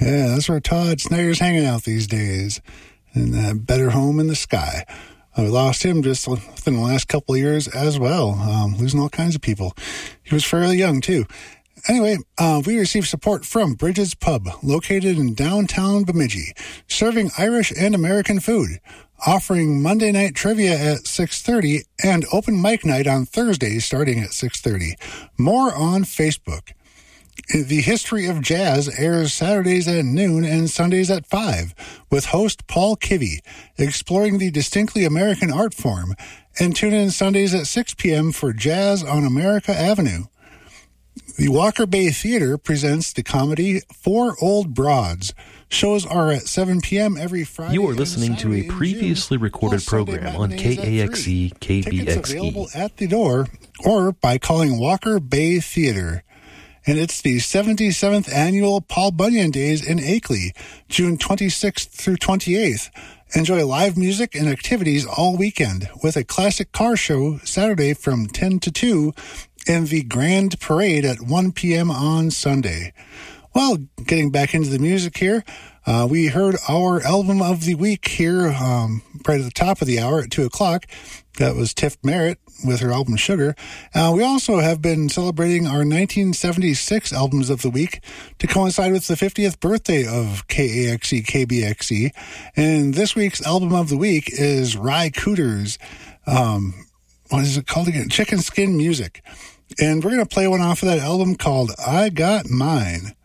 Yeah, that's where Todd Snyder's hanging out these days, in that better home in the sky. We lost him just within the last couple of years as well, losing all kinds of people. He was fairly young, too. Anyway, we received support from Bridges Pub, located in downtown Bemidji, serving Irish and American food, offering Monday night trivia at 6:30 and open mic night on Thursdays starting at 6:30. More on Facebook. The History of Jazz airs Saturdays at noon and Sundays at 5, with host Paul Kivy, exploring the distinctly American art form, and tune in Sundays at 6 p.m. for Jazz on America Avenue. The Walker Bay Theater presents the comedy Four Old Broads. Shows are at 7 p.m. every Friday. You are listening to a previously recorded program on KAXE KBXE. Tickets available at the door or by calling Walker Bay Theater. And it's the 77th Annual Paul Bunyan Days in Akeley, June 26th through 28th. Enjoy live music and activities all weekend with a classic car show Saturday from 10 to 2 and the Grand Parade at 1 p.m. on Sunday. Well, getting back into the music here, we heard our album of the week here right at the top of the hour at 2 o'clock. That was Tiff Merritt with her album Sugar. We also have been celebrating our 1976 albums of the week to coincide with the 50th birthday of KAXE KBXE. And this week's album of the week is Ry Cooder's, what is it called again? Chicken Skin Music. And we're going to play one off of that album called I Got Mine.